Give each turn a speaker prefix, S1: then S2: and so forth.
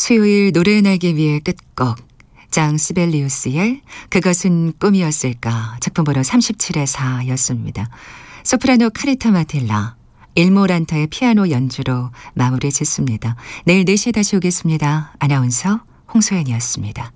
S1: 수요일 노래 날기 위해 끝곡 장 시벨리우스의 그것은 꿈이었을까 작품 번호 37의 4였습니다. 소프라노 카리타 마틸라, 일모란타의 피아노 연주로 마무리 짓습니다. 내일 4시에 다시 오겠습니다. 아나운서 홍소연이었습니다.